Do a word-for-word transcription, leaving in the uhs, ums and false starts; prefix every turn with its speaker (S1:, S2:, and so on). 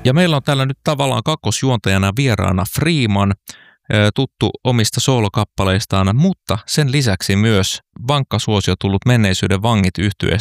S1: Ja meillä on täällä nyt tavallaan kakkosjuontajana vieraana Freeman, tuttu omista soolokappaleistaan, mutta sen lisäksi myös vankka suosio tullut Menneisyyden vangit -yhtyeestä